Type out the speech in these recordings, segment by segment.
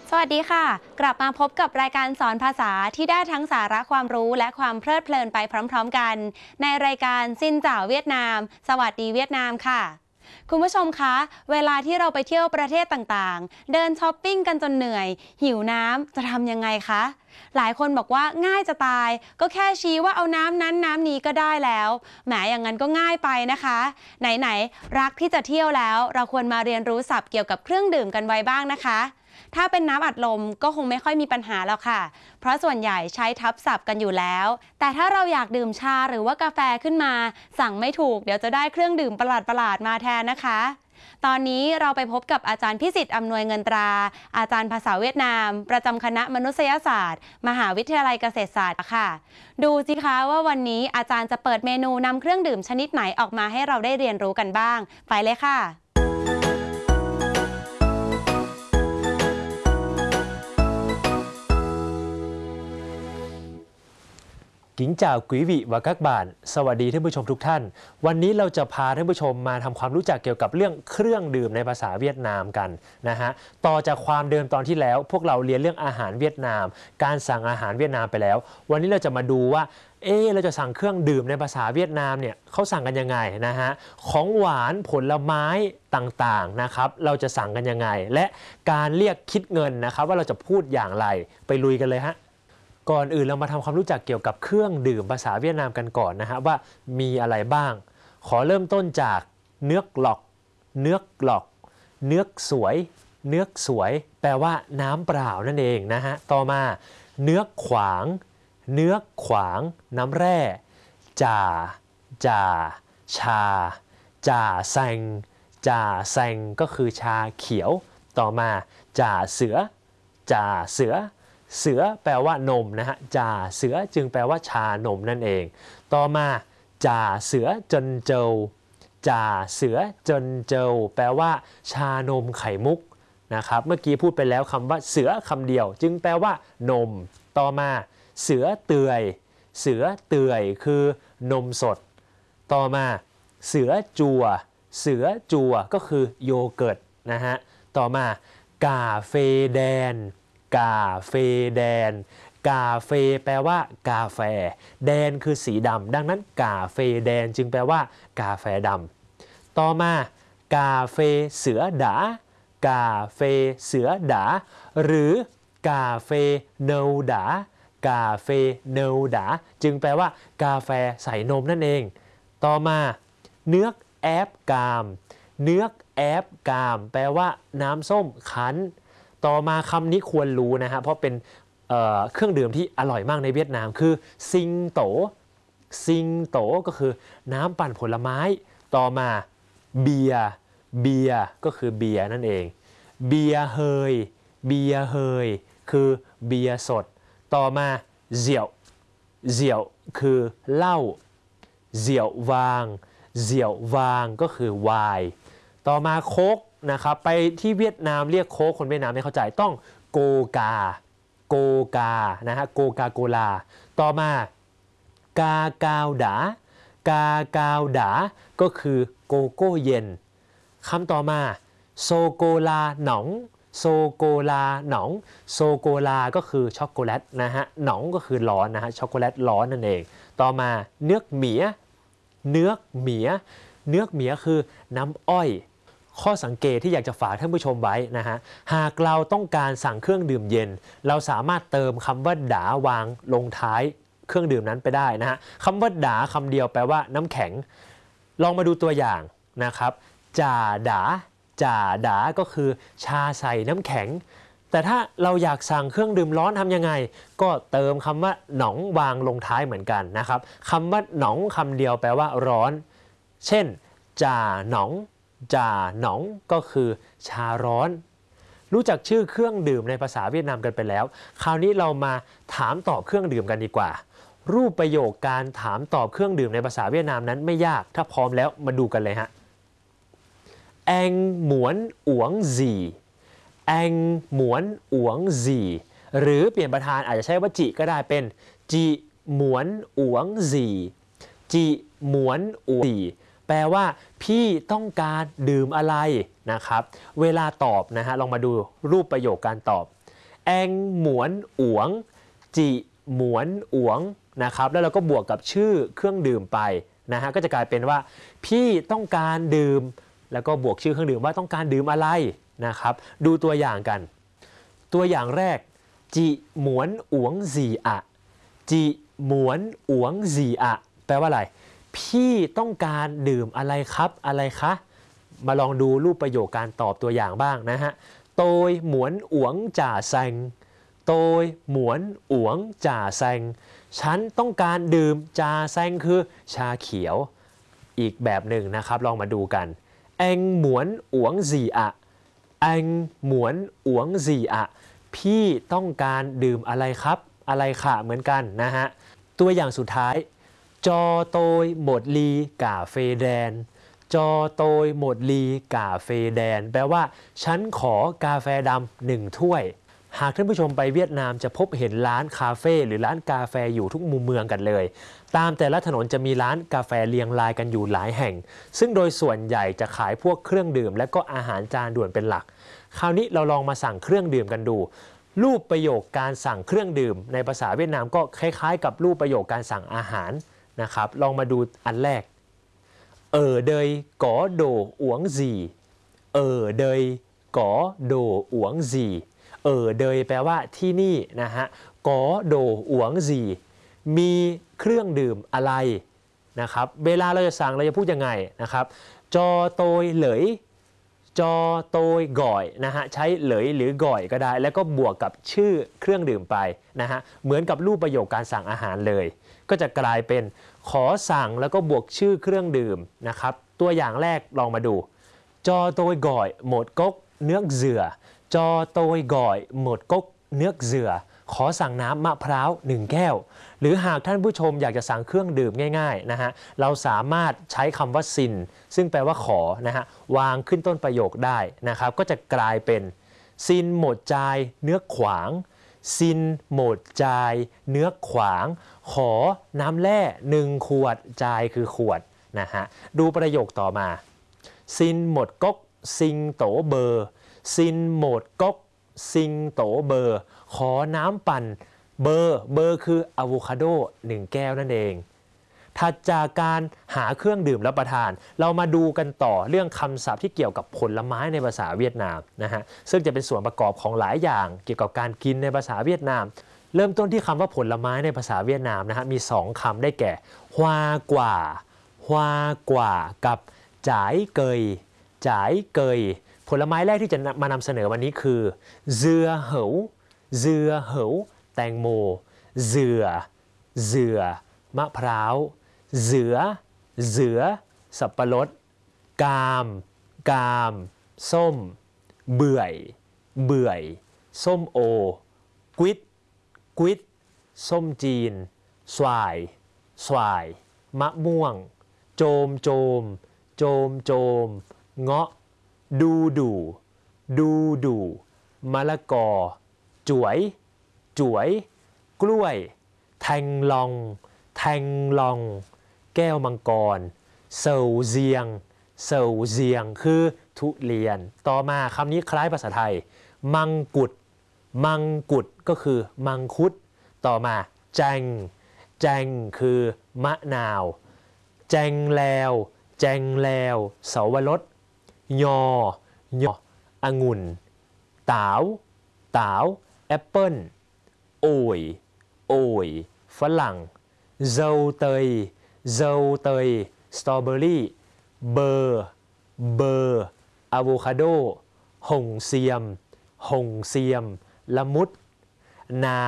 สวัสดีค่ะกลับมาพบกับรายการสอนภาษาที่ได้ทั้งสาระความรู้และความเพลิดเพลินไปพร้อมๆกันในรายการซินเจ่าเวียดนามสวัสดีเวียดนามค่ะคุณผู้ชมคะเวลาที่เราไปเที่ยวประเทศต่างๆเดินช้อปปิ้งกันจนเหนื่อยหิวน้ำจะทำยังไงคะหลายคนบอกว่าง่ายจะตายก็แค่ชี้ว่าเอาน้ำนั้นน้ำนี้ก็ได้แล้วแหมอย่างนั้นก็ง่ายไปนะคะไหนๆรักที่จะเที่ยวแล้วเราควรมาเรียนรู้ศัพท์เกี่ยวกับเครื่องดื่มกันไว้บ้างนะคะถ้าเป็นน้ำอัดลมก็คงไม่ค่อยมีปัญหาแล้วค่ะเพราะส่วนใหญ่ใช้ทับศัพท์กันอยู่แล้วแต่ถ้าเราอยากดื่มชาหรือว่ากาแฟขึ้นมาสั่งไม่ถูกเดี๋ยวจะได้เครื่องดื่มประหลาดๆมาแทนนะคะตอนนี้เราไปพบกับอาจารย์พิสิทธิ์อำนวยเงินตราอาจารย์ภาษาเวียดนามประจำคณะมนุษยศาสตร์มหาวิทยาลัยเกษตรศาสตร์ค่ะดูสิคะว่าวันนี้อาจารย์จะเปิดเมนูนำเครื่องดื่มชนิดไหนออกมาให้เราได้เรียนรู้กันบ้างไปเลยค่ะ Kính chào quý vị và các bạn สวัสดีท่านผู้ชมทุกท่านวันนี้เราจะพาท่านผู้ชมมาทำความรู้จักเกี่ยวกับเรื่องเครื่องดื่มในภาษาเวียดนามกันนะฮะต่อจากความเดิมตอนที่แล้วพวกเราเรียนเรื่องอาหารเวียดนามการสั่งอาหารเวียดนามไปแล้ววันนี้เราจะมาดูว่าเราจะสั่งเครื่องดื่มในภาษาเวียดนามเนี่ยเขาสั่งกันยังไงนะฮะของหวานผลไม้ต่างๆนะครับเราจะสั่งกันยังไงและการเรียกคิดเงินนะครับว่าเราจะพูดอย่างไรไปลุยกันเลยฮะก่อนอื่นเรามาทำความรู้จักเกี่ยวกับเครื่องดื่มภาษาเวียดนามกันก่อนนะฮะว่ามีอะไรบ้างขอเริ่มต้นจากเนื้อกหลอกเนื้อกหลอกเนื้อกสวยเนื้อกสวยแปลว่าน้ำเปล่านั่นเองนะฮะต่อมาเนื้อกขวางเนื้อกขวางน้ำแร่จ่าชาจ่าแซงจ่าแซงก็คือชาเขียวต่อมาจ่าเสือจ่าเสือเสือแปลว่านมนะฮะจ่าเสือจึงแปลว่าชานมนั่นเองต่อมาจ่าเสือจนเจวจ่าเสือจนเจวแปลว่าชานมไข่มุกนะครับเมื่อกี้พูดไปแล้วคำว่าเสือคำเดียวจึงแปลว่านมต่อมาเสือเตื่อยเสือเตื่อยคือนมสดต่อมาเสือจัวเสือจัวก็คือโยเกิร์ตนะฮะต่อมากาเฟแดนกาเฟแดนกาเฟแปลว่ากาแฟแดนคือสีดำดังนั้นกาเฟแดนจึงแปลว่ากาแฟดำต่อมากาเฟเสือดากาเฟเสือดาหรือกาเฟเนลดากาเฟเนลดาจึงแปลว่ากาแฟใส่นมนั่นเองต่อมาเนื้อกแอบกามเนื้อกแอบกามแปลว่าน้ำส้มคั้นต่อมาคำนี้ควรรู้นะฮะเพราะเป็นเครื่องดื่มที่อร่อยมากในเวียดนามคือซิงโตซิงโตก็คือน้ำปั่นผลไม้ต่อมาเบียร์ก็คือเบียร์นั่นเองเบียร์เฮยคือเบียร์สดต่อมาเสี่ยวคือเหล้าเสี่ยววางก็คือไวน์ต่อมาโค้กนะครับไปที่เวียดนามเรียกโค้กคนเวียดนามไม่เข้าใจต้องโกกานะฮะโกกาโกลาต่อมากากาวดาก็คือโกโก้เย็นคำต่อมาโซโกลาหนองโซโกลาก็คือช็อกโกแลตนะฮะหนองก็คือร้อนนะฮะช็อกโกแลตร้อนนั่นเองต่อมาเนื้อกเหมียคือน้ำอ้อยข้อสังเกตที่อยากจะฝากท่านผู้ชมไว้นะฮะหากเราต้องการสั่งเครื่องดื่มเย็นเราสามารถเติมคำว่าดาวางลงท้ายเครื่องดื่มนั้นไปได้นะฮะคำว่าดาคำเดียวแปลว่าน้ำแข็งลองมาดูตัวอย่างนะครับจ่าดาก็คือชาใส่น้ำแข็งแต่ถ้าเราอยากสั่งเครื่องดื่มร้อนทำยังไงก็เติมคำว่าหนองวางลงท้ายเหมือนกันนะครับคำว่าหนองคำเดียวแปลว่าร้อนเช่นจ่าหนองก็คือชาร้อนรู้จักชื่อเครื่องดื่มในภาษาเวียดนามกันไปแล้วคราวนี้เรามาถามตอบเครื่องดื่มกันดีกว่ารูปประโยคการถามตอบเครื่องดื่มในภาษาเวียดนามนั้นไม่ยากถ้าพร้อมแล้วมาดูกันเลยฮะแองหมวนอวงจีหรือเปลี่ยนประธานอาจจะใช้ว่าจิก็ได้เป็นจิหมวนอวงจีแปลว่าพี่ต้องการดื่มอะไรนะครับเวลาตอบนะฮะลองมาดูรูปประโยคการตอบแองหมวนอวงจิหมวนอวงนะครับแล้วเราก็บวกกับชื่อเครื่องดื่มไปนะฮะก็จะกลายเป็นว่าพี่ต้องการดื่มแล้วก็บวกชื่อเครื่องดื่มว่าต้องการดื่มอะไรนะครับดูตัวอย่างกันตัวอย่างแรกจิหมวนอวงซีอะจิหมวนอวงซีอะแปลว่าอะไรพี่ต้องการดื่มอะไรครับอะไรคะมาลองดูรูปประโยคการตอบตัวอย่างบ้างนะฮะโตยหมวนอวงจ่าแซงโตยหมวนอวงจ่าแซงฉันต้องการดื่มจ่าแซงคือชาเขียวอีกแบบหนึ่งนะครับลองมาดูกันเอ็งหมวนอวงซีอะเอ็งหมวนอวงซีอะพี่ต้องการดื่มอะไรครับอะไรค่ะเหมือนกันนะฮะตัวอย่างสุดท้ายจอโตยหมดลีกาเฟแดนจอโตยหมดลีกาเฟแดนแปลว่าฉันขอกาแฟดำ1 ถ้วยหากท่านผู้ชมไปเวียดนามจะพบเห็นร้านคาเฟ่หรือร้านกาแฟอยู่ทุกมุมเมืองกันเลยตามแต่ละถนนจะมีร้านกาแฟเรียงรายกันอยู่หลายแห่งซึ่งโดยส่วนใหญ่จะขายพวกเครื่องดื่มและก็อาหารจานด่วนเป็นหลักคราวนี้เราลองมาสั่งเครื่องดื่มกันดูรูปประโยคการสั่งเครื่องดื่มในภาษาเวียดนามก็คล้ายๆกับรูปประโยคการสั่งอาหารนะครับลองมาดูอันแรกเดยก๋อโดอวงซีเดยก๋อโดอวงซีเดยแปลว่าที่นี่นะฮะก๋อโดอวงซีมีเครื่องดื่มอะไรนะครับเวลาเราจะสั่งเราจะพูดยังไงนะครับจอโตยเหลยจอโตยก่อยนะฮะใช้เหลยหรือก่อยก็ได้แล้วก็บวกกับชื่อเครื่องดื่มไปนะฮะเหมือนกับรูปประโยคการสั่งอาหารเลยก็จะกลายเป็นขอสั่งแล้วก็บวกชื่อเครื่องดื่มนะครับตัวอย่างแรกลองมาดูจอโตยก่อยหมดก๊กเนื้อเสือจอโตยก่อยหมดก๊กเนื้อเสือขอสั่งน้ำมะพร้าว1 แก้วหรือหากท่านผู้ชมอยากจะสั่งเครื่องดื่มง่ายๆนะฮะเราสามารถใช้คำว่าซินซึ่งแปลว่าขอนะฮะวางขึ้นต้นประโยคได้นะครับก็จะกลายเป็นซินหมดจายเนื้อขวางซินหมดจายเนื้อขวางขอน้ำแร่1 ขวดจายคือขวดนะฮะดูประโยคต่อมาซินหมดก๊กซิงโตเบอร์ซินหมดก๊กซิงโตเบอร์ขอน้ำปั่นเบอร์คืออะโวคาโด1 แก้วนั่นเองถัดจากการหาเครื่องดื่มรับประทานเรามาดูกันต่อเรื่องคำศัพท์ที่เกี่ยวกับผลไม้ในภาษาเวียดนามนะฮะซึ่งจะเป็นส่วนประกอบของหลายอย่างเกี่ยวกับการกินในภาษาเวียดนามเริ่มต้นที่คำว่าผลไม้ในภาษาเวียดนามนะฮะมี2 คำได้แก่ฮวากว่ากับจ่ายเกยผลไม้แรกที่จะมานำเสนอวันนี้คือเสือเหวแตงโมเสือมะพร้าวเสือสับปะรดกามส้มเบื่อยส้มโอกวิดส้มจีนสวายมะม่วงโจมเงาะดูมะละกอจ๋วยกล้วยแทงลองแก้วมังกรเซลเซียงคือทุเรียนต่อมาคำนี้คล้ายภาษาไทยมังกุฎก็คือมังคุดต่อมาแจงคือมะนาวแจงแล้วเสาวรสยอองุ่นตาวแอปเปิ้ลโอยฝรั่งเซาเตยสตรอเบอรี่เบอร์อะโวคาโดหงเซียมละมุดนา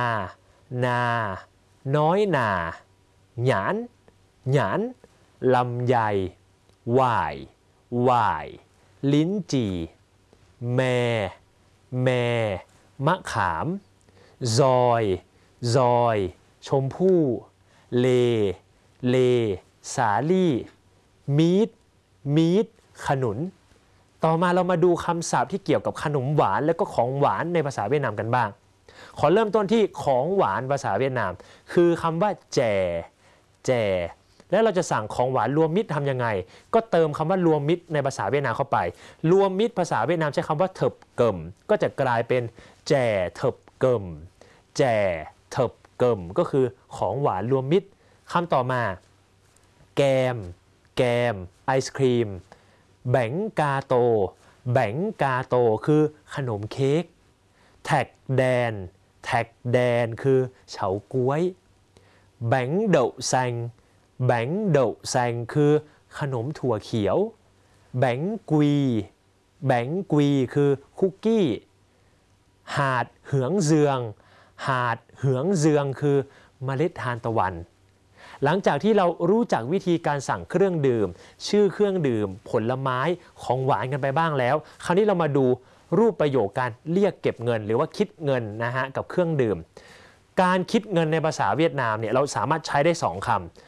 น้อยนาหยานลำไยหว่ายลิ้นจี่แมมะขามซอยชมพู่เลสาลี่มีดขนุนต่อมาเรามาดูคำศัพท์ที่เกี่ยวกับขนมหวานและก็ของหวานในภาษาเวียดนามกันบ้างขอเริ่มต้นที่ของหวานภาษาเวียดนามคือคำว่าแจแล้วเราจะสั่งของหวานรวมมิตรทำยังไงก็เติมคำว่ารวมมิตรในภาษาเวียดนามเข้าไปรวมมิตรภาษาเวียดนามใช้คำว่าเถิบเกิมก็จะกลายเป็นแจเถิบเกิมแจ่เถิบเกิมก็คือของหวานรวมมิตรคำต่อมาแกมไอศครีมแบงกาโตคือขนมเค้กแท็กแดนคือเฉาก๊วยแบงเดาแซงคือขนมถั่วเขียวแบงกวีคือคุกกี้หาดเหืองเจืองคือเมล็ดทานตะวันหลังจากที่เรารู้จักวิธีการสั่งเครื่องดื่มชื่อเครื่องดื่มผลไม้ของหวานกันไปบ้างแล้วคราวนี้เรามาดูรูปประโยคการเรียกเก็บเงินหรือว่าคิดเงินนะฮะกับเครื่องดื่มการคิดเงินในภาษาเวียดนามเนี่ยเราสามารถใช้ได้2ค